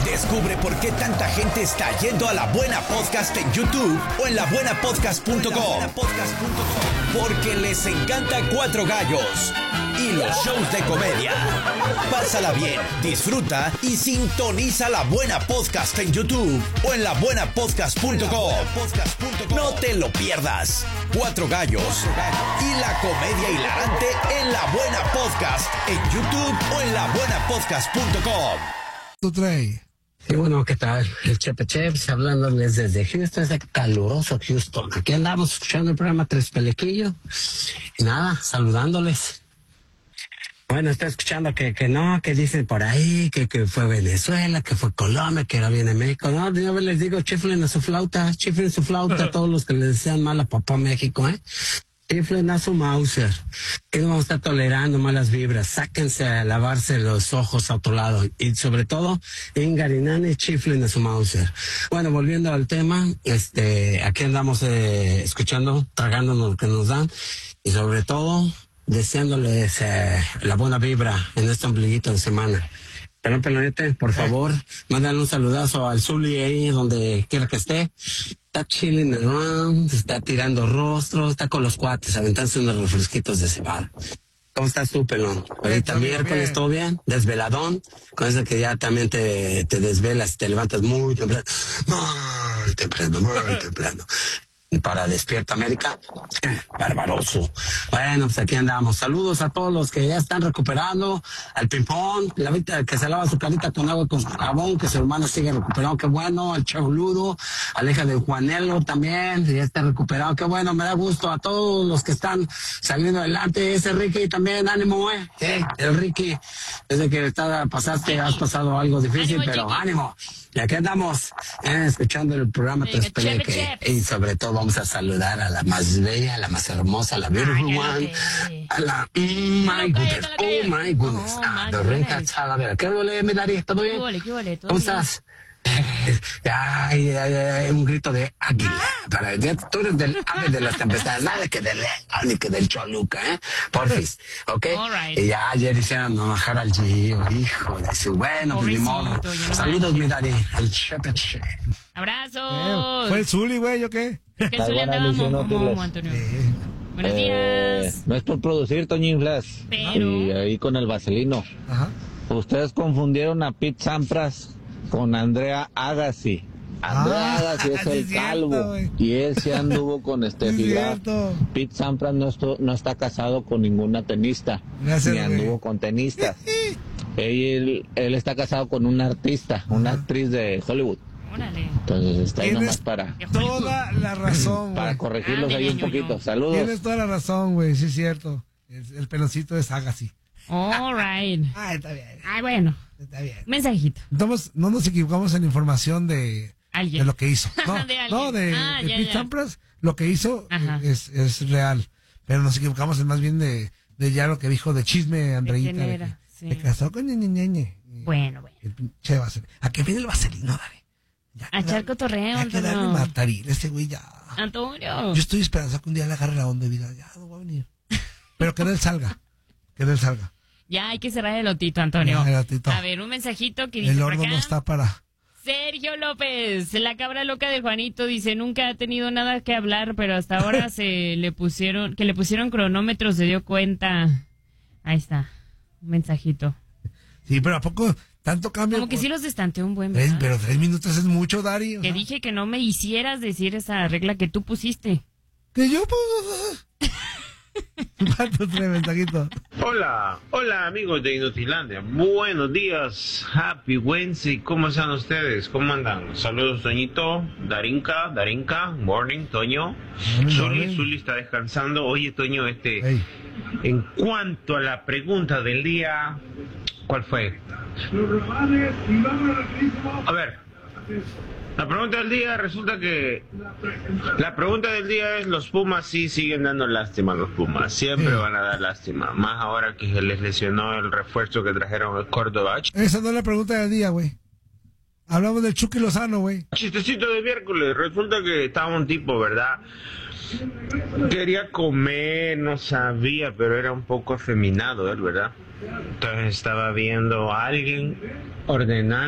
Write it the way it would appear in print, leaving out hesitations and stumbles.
Descubre por qué tanta gente está yendo a La Buena Podcast en YouTube o en labuenapodcast.com. Porque les encanta Cuatro Gallos y los shows de comedia. Pásala bien, disfruta y sintoniza La Buena Podcast en YouTube o en labuenapodcast.com. No te lo pierdas. Cuatro Gallos y la comedia hilarante en La Buena Podcast en YouTube o en labuenapodcast.com. Tú traes. Y bueno, ¿qué tal? El Chepe Cheps hablándoles desde Houston, desde caluroso Houston. Aquí andamos escuchando el programa Tres Pelequillo. Y nada, saludándoles. Bueno, está escuchando que no, que dicen por ahí, que fue Venezuela, que fue Colombia, que ahora viene México. No, yo les digo, chiflen su flauta a todos los que les desean mal a papá México, ¿eh? Chiflen a su Mauser, que no vamos a estar tolerando malas vibras. Sáquense a lavarse los ojos a otro lado. Y sobre todo, en Garinane, chiflen a su Mauser. Bueno, volviendo al tema, aquí andamos escuchando, tragándonos lo que nos dan. Y sobre todo, deseándoles la buena vibra en este ombliguito de semana. Pelón Pelonete, por favor, mándale un saludazo al Zuli ahí donde quiera que esté. Está chilling around, está tirando rostros, está con los cuates, aventándose unos refresquitos de cebada. ¿Cómo estás tú, Pelón? Ahorita miércoles, ¿todo bien? Desveladón, con eso que ya también te desvelas y te levantas muy temprano. Muy temprano. Para Despierta América, barbaroso. Bueno, pues aquí andamos. Saludos a todos los que ya están recuperando, al Pimpón, la vida que se lava su carita con agua con jabón, que su hermana sigue recuperando, qué bueno, al Chauludo, a la hija de Juanelo también, ya está recuperado, qué bueno, me da gusto a todos los que están saliendo adelante, ese Ricky también, ánimo, el Ricky, desde que has pasado algo difícil, ánimo, pero chiqui. Ánimo. Y aquí andamos, escuchando el programa Tres Peleque, y sobre todo vamos a saludar a la más bella, a la más hermosa, a la Virgen One, a la oh my goodness, the Renca Chalavera. ¿Qué huele, mi Dari? ¿Todo bien? ¿Qué huele? ¿Cómo estás? Ay, un grito de águila. Tú eres del ave de las tempestades, nada que del ni que del Choluca, porfis, ¿ok? Right. Y ya ayer hicieron bajar al Gio, hijo de su bueno, pues ni modo. Saludos, mi Dari, el Chepe. Abrazos. ¿Fue el Zuli, güey, o qué? Que el Zuli andaba como Antonio. Buenos días. No es por producir, Toñinflas. Pero... Y ahí con el vaselino. Ajá. Ustedes confundieron a Pete Sampras con Andrea Agassi. Andrea Agassi es el calvo. Y él se anduvo con Steffi Graf. Pete Sampras no está casado con ninguna tenista. Gracias, ni anduvo con tenistas. Él está casado con una artista, una actriz de Hollywood. Órale. Entonces está ahí nomás para... Toda la razón, para güey. corregirlos ahí un poquito. Saludos. Tienes toda la razón, güey, sí es cierto. El peloncito es Agassi. All right. Está bien. Bueno. Está bien. Mensajito. Entonces, no nos equivocamos en la información de lo que hizo. No, de Pete Sampras, lo que hizo es real. Pero nos equivocamos en más bien de ya lo que dijo de chisme, Andreita. Se casó con ñeñeñe. Bueno. El pinche vaselino. ¿A qué viene el vaselino, Dale? A echar cotorreo, Hay que darle mataril ese güey ya. Antonio. Yo estoy esperando que un día le agarre la onda y diga, ya no voy a venir. Pero que él salga. Ya hay que cerrar el lotito, Antonio. Ya, el lotito. A ver, un mensajito que dice el por horno acá. no está para... Sergio López, la cabra loca de Juanito, dice, nunca ha tenido nada que hablar, pero hasta ahora le pusieron cronómetro, se dio cuenta. Ahí está, un mensajito. Sí, pero ¿a poco tanto cambio? Como que sí los destanteó un buen, ¿verdad? Pero 3 minutos es mucho, Dari. Que dije que no me hicieras decir esa regla que tú pusiste. Que yo... ¿Cuánto trae mensajito? Hola amigos de Inutilandia, buenos días, happy Wednesday, ¿cómo están ustedes? ¿Cómo andan? Saludos Toñito, Darinka, morning, Toño, Zuli está descansando. Oye Toño, en cuanto a la pregunta del día, ¿cuál fue? A ver, la pregunta del día es, los Pumas sí siguen dando lástima, los Pumas siempre van a dar lástima, más ahora que se les lesionó el refuerzo que trajeron el Córdoba. Esa no es la pregunta del día, güey. Hablamos del Chucky Lozano, güey. Chistecito de miércoles, resulta que estaba un tipo, ¿verdad? Quería comer, no sabía, pero era un poco afeminado él, ¿verdad? Entonces estaba viendo a alguien ordenando